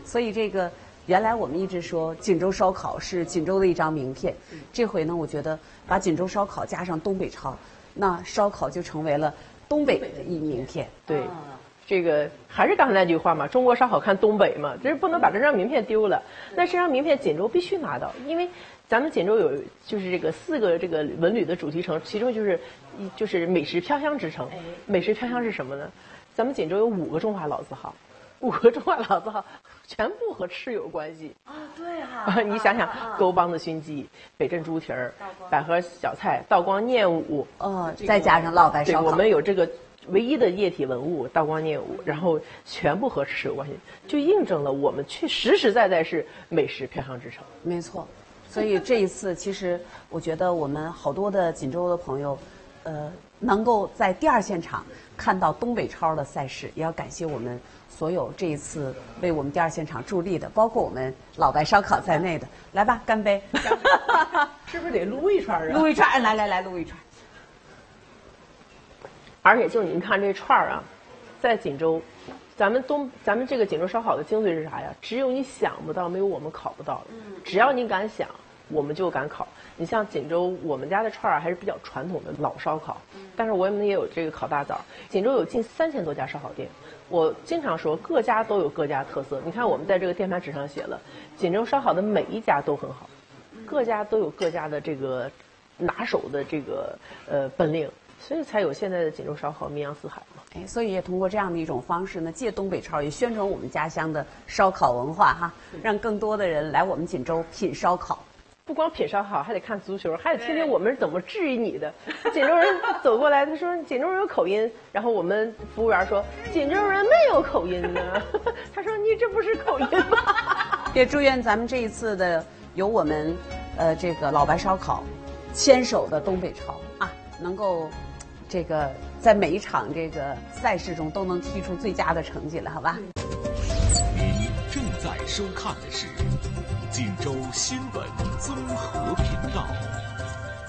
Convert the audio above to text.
所以这个原来我们一直说锦州烧烤是锦州的一张名片，这回呢，我觉得把锦州烧烤加上东北超，那烧烤就成为了东北的一名片。 对。这个还是刚才那句话嘛，中国烧烤看东北嘛，就是不能把这张名片丢了。那这张名片锦州必须拿到，因为咱们锦州有就是这个4个这个文旅的主题城，其中就是美食飘香之城。美食飘香是什么呢？咱们锦州有5个中华老字号，5个中华老字号全部和吃有关系啊。对哈， 你想想，沟帮子熏鸡、北镇猪蹄儿、百合小菜、道光念武， 再加上老白烧烤， 对，我们有这个。唯一的液体文物道光念武，然后全部和吃有关系，就印证了我们实实在在是美食飘香之城。 没错，所以这一次其实我觉得我们好多的锦州的朋友，能够在第2现场看到东北超的赛事，也要感谢我们所有这一次为我们第2现场助力的，包括我们老白烧烤在内的。来吧，干杯！ 是不是得撸一串啊？ 撸一串，来撸一串。 而且就您看这串儿啊，在锦州，咱们这个锦州烧烤的精髓是啥呀？只有你想不到，没有我们烤不到的。只要你敢想，我们就敢烤。你像锦州，我们家的串儿还是比较传统的老烧烤，但是我们也有这个烤大枣。锦州有近3000多家烧烤店，我经常说各家都有各家特色。你看我们在这个电盘纸上写了，锦州烧烤的每一家都很好，各家都有各家的这个拿手的这个本领。所以才有现在的锦州烧烤名扬四海嘛。 所以也通过这样的一种方式呢，借东北超也宣传我们家乡的烧烤文化哈，让更多的人来我们锦州品烧烤。 不光品烧烤，还得看足球，还得听听我们是怎么质疑你的。锦州人走过来，他说锦州人有口音，然后我们服务员说锦州人没有口音呢。他说你这不是口音吗？ 也祝愿咱们这一次的由我们这个老白烧烤牵手的东北超啊，能够。这个在每一场这个赛事中都能踢出最佳的成绩了，好吧？ 您正在收看的是锦州新闻综合频道。